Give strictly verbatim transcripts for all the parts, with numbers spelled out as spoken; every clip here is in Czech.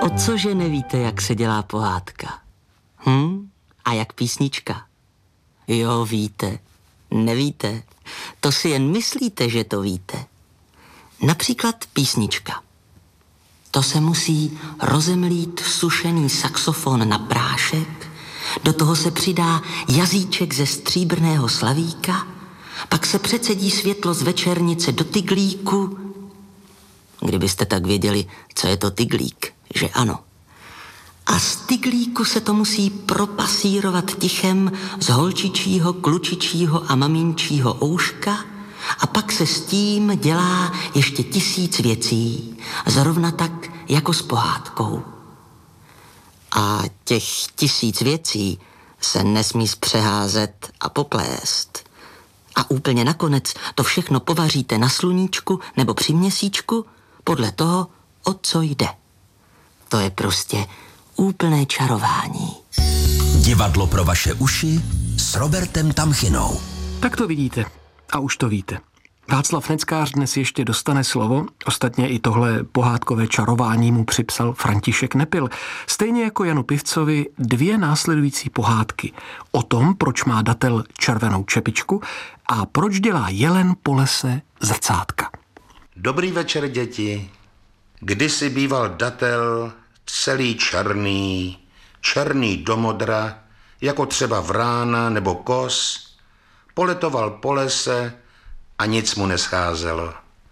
O cože nevíte, jak se dělá pohádka? Hm? A jak písnička? Jo, víte. Nevíte. To si jen myslíte, že to víte. Například písnička. To se musí rozemlít sušený saxofon na prášek, do toho se přidá jazyček ze stříbrného slavíka, pak se přecedí světlo z večernice do tyglíku. Kdybyste tak věděli, co je to tyglík, že ano. A z tyglíku se to musí propasírovat tichem z holčičího, klučičího a maminčího ouška a pak se s tím dělá ještě tisíc věcí, zrovna tak jako s pohádkou. A těch tisíc věcí se nesmí zpřeházet a poplést. A úplně nakonec to všechno povaříte na sluníčku nebo při měsíčku podle toho, o co jde. To je prostě úplné čarování. Divadlo pro vaše uši s Robertem Tamchinou. Tak to vidíte. A už to víte. Václav Neckář dnes ještě dostane slovo, ostatně i tohle pohádkové čarování mu připsal František Nepil. Stejně jako Janu Pivcovi dvě následující pohádky o tom, proč má datel červenou čepičku a proč dělá jelen po lese zrcátka. Dobrý večer, děti. Kdysi býval datel celý černý, černý do modra, jako třeba vrána nebo kos, poletoval po lese a nic mu nescházelo.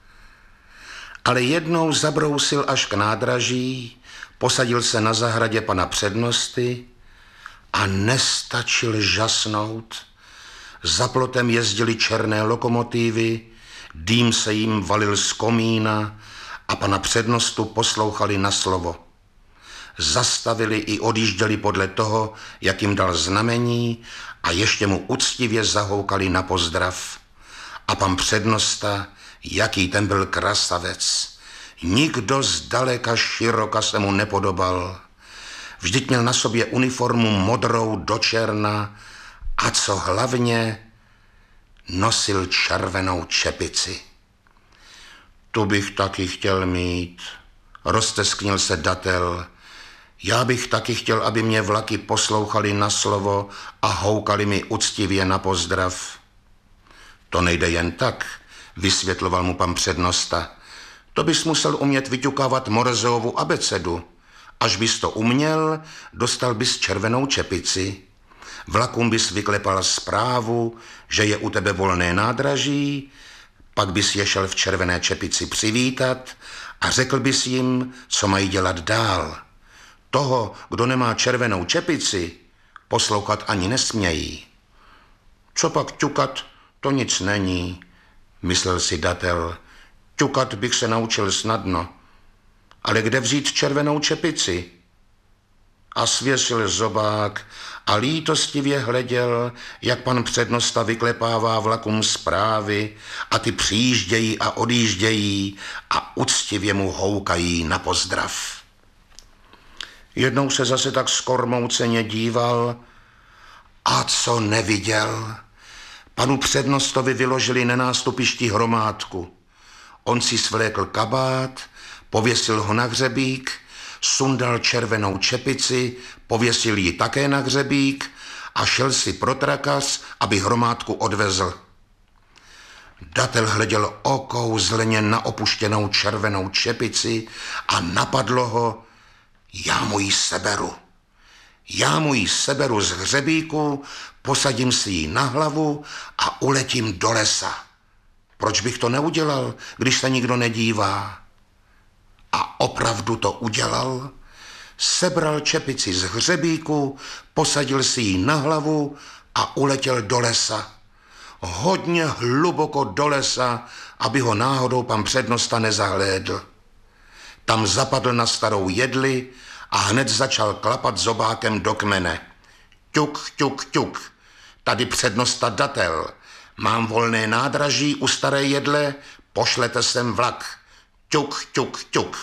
Ale jednou zabrousil až k nádraží, posadil se na zahradě pana přednosty a nestačil žasnout. Za plotem jezdily černé lokomotivy, dým se jim valil z komína a pana přednostu poslouchali na slovo. Zastavili i odjížděli podle toho, jak jim dal znamení a ještě mu uctivě zahoukali na pozdrav. A pan přednosta, jaký ten byl krasavec. Nikdo zdaleka široka se mu nepodobal. Vždyť měl na sobě uniformu modrou do černa a co hlavně, nosil červenou čepici. Tu bych taky chtěl mít, roztesknil se datel. Já bych taky chtěl, aby mě vlaky poslouchali na slovo a houkali mi uctivě na pozdrav. To nejde jen tak, vysvětloval mu pan přednosta. To bys musel umět vyťukávat Morzeovu abecedu. Až bys to uměl, dostal bys červenou čepici. Vlakům bys vyklepal zprávu, že je u tebe volné nádraží, pak bys je šel v červené čepici přivítat a řekl bys jim, co mají dělat dál. Toho, kdo nemá červenou čepici, poslouchat ani nesmějí. Co pak ťukat, to nic není, myslel si datel. Ťukat bych se naučil snadno, ale kde vzít červenou čepici? A svěsil zobák a lítostivě hleděl, jak pan přednosta vyklepává vlakům zprávy a ty přijíždějí a odjíždějí a uctivě mu houkají na pozdrav. Jednou se zase tak skormouceně díval a co neviděl? Panu přednostovi vyložili na nástupišti hromádku. On si svlékl kabát, pověsil ho na hřebík, sundal červenou čepici, pověsil ji také na hřebík a šel si pro trakař, aby hromádku odvezl. Datel hleděl okouzleně na opuštěnou červenou čepici a napadlo ho, já mu ji seberu. Já mu ji seberu z hřebíku, posadím si ji na hlavu a uletím do lesa. Proč bych to neudělal, když se nikdo nedívá? A opravdu to udělal. Sebral čepici z hřebíku, posadil si ji na hlavu a uletěl do lesa. Hodně hluboko do lesa, aby ho náhodou pan přednosta nezahlédl. Tam zapadl na starou jedli a hned začal klapat zobákem do kmene. Ťuk, ťuk, ťuk, tady přednosta datel. Mám volné nádraží u staré jedle, pošlete sem vlak. Ťuk, ťuk, ťuk.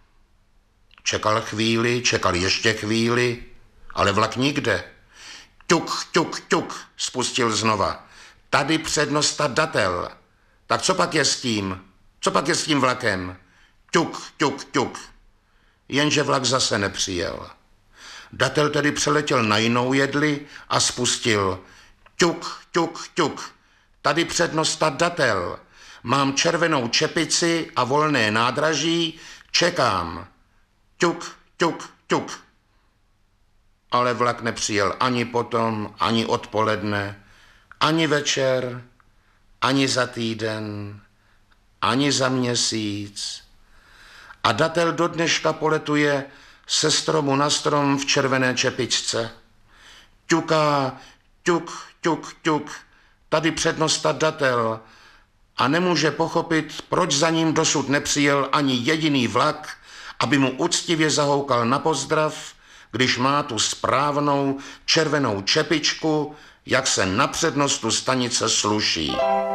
Čekal chvíli, čekal ještě chvíli, ale vlak nikde. Ťuk, ťuk, ťuk, spustil znova. Tady přednosta datel. Tak co pak je s tím? Co pak je s tím vlakem? Ťuk, ťuk, ťuk. jenže vlak zase nepřijel. Datel tedy přeletěl na jinou jedli a spustil ťuk, ťuk, ťuk. Tady přednosta Datel. Mám červenou čepici a volné nádraží, čekám. Ťuk, ťuk, ťuk. Ale vlak nepřijel ani potom, ani odpoledne, ani večer, ani za týden, ani za měsíc. A Datel do dneška poletuje se stromu na strom v červené čepičce. Ťuká, ťuk, ťuk, ťuk, tady přednosta Datel a nemůže pochopit, proč za ním dosud nepřijel ani jediný vlak, aby mu uctivě zahoukal na pozdrav, když má tu správnou červenou čepičku, jak se na přednostu stanice sluší.